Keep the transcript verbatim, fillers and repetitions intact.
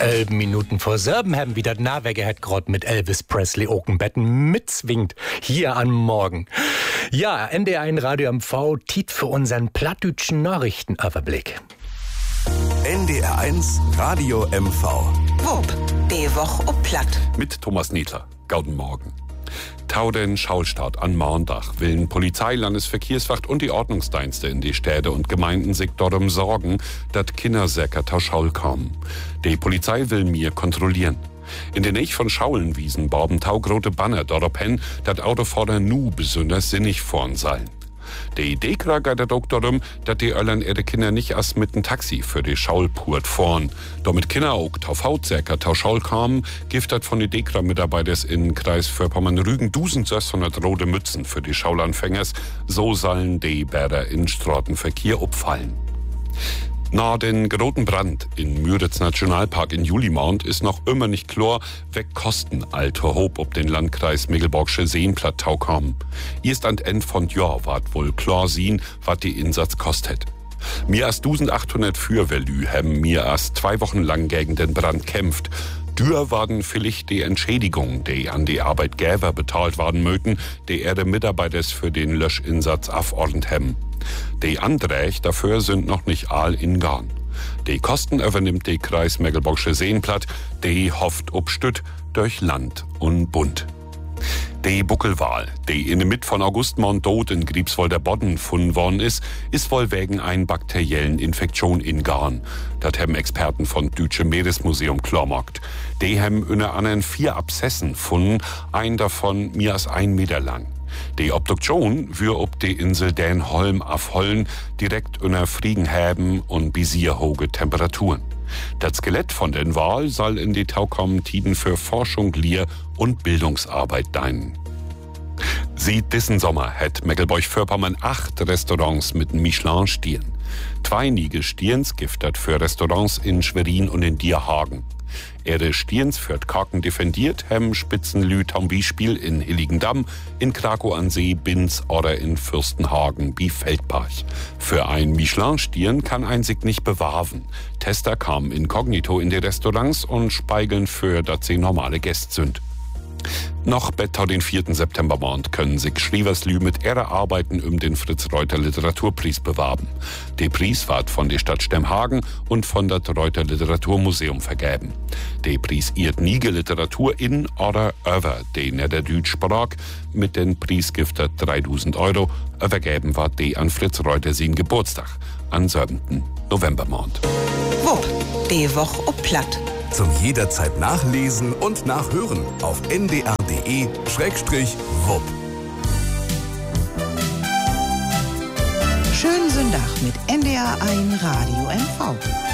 Elf Minuten vor sieben haben wieder Naweger hat grad mit Elvis Presley Okenbetten mitzwingt hier am Morgen. Ja, N D R eins Radio M V tit für unseren plattdütschen Nachrichtenüberblick. N D R eins Radio M V. Wupp, die Woche ob Platt. Mit Thomas Niedler. Guten Morgen. Tau den Schaulstart an Montag willen Polizei, Landesverkehrswacht und die Ordnungsdienste in die Städte und Gemeinden sich darum sorgen, dass Kindersäcker tau Schaul kommen. Die Polizei will mir kontrollieren. In den Näch von Schaulenwiesen borben taugrote Banner dort hin, dat Autofahrer nu besonders sinnig vorn seien. Die Idee geht auch darum, dass die Öllern ihre Kinder nicht erst mit dem Taxi für die Schaulpurt fahren. Damit Kinder auch auf Hautsäcker tau Schaul kamen, giftet von den Dekra-Mitarbeiters in Kreis für Pommern-Rügen eintausendsechshundert rote Mützen für die Schaulanfängers. So sollen die Bäder in Straßenverkehr abfallen. Nach den großen Brand in Müritz Nationalpark in Julimount ist noch immer nicht klar, wer Kosten alter Hob ob den Landkreis Megelborgsche Seenplattau kommen. Erst an End von Jahr ward wohl klar sehen, was die Insatz kostet. Mehr als eintausendachthundert Feuerwehrlü haben mir erst zwei Wochen lang gegen den Brand kämpft. Dür waren vielleicht die Entschädigungen, die an die Arbeitgeber bezahlt werden mögen, die ihre Mitarbeiter für den Löschinsatz aufordnet haben. Die Anträge dafür sind noch nicht all in Gang. Die Kosten übernimmt die Kreis Megelborgsche Seenplatt, die hofft obstütt durch Land und Bund. Die Buckelwal, die in der Mitte von August Mondot in Griebswolder Bodden gefunden worden ist, ist wohl wegen einer bakteriellen Infektion in Garn. Das haben Experten von Deutsche Meeresmuseum klarmacht. Die haben unter anderem vier Abszessen gefunden, ein davon mehr als ein Meter lang. Die Obduktion wir ob die Insel Dänholm aufholen, direkt unter Friegenhäben und bisierhohe Temperaturen. Das Skelett von den Wal soll in die Tau kommen Tiden für Forschung, Lehr- und Bildungsarbeit dienen. Sieht diesen Sommer hat Mecklenburg-Vorpommern acht Restaurants mit Michelin-Stirn. Zwei Nige Stirns giftet für Restaurants in Schwerin und in Dierhagen. Ihre Stirns für Kaken defendiert, haben Spitzenlü zum Beispiel in Hilligendamm, in Krakow an See, Binz oder in Fürstenhagen wie Feldbach. Für ein Michelin-Stirn kann ein sich nicht bewahren. Tester kamen inkognito in die Restaurants und speigeln für, dass sie normale Gäste sind. Noch besser den vierten September Monat können sich Schrieverslü mit ihrer Arbeiten um den Fritz-Reuter Literaturpreis bewerben. Der Preis wird von der Stadt Stemhagen und von der Reuter Literaturmuseum vergeben. Der Preis ihrt Nige Literatur in oder über den Niederdeutsch Sprach. Mit den Preis giftet dreitausend Euro. Übergeben wird die an Fritz Reuter sein Geburtstag am siebten November Monat. Wupp, die Woche ob Platt. Zum jederzeit nachlesen und nachhören auf n d r punkt d e Schrägstrich wupp. Schönen Sonntag mit N D R eins Radio M V.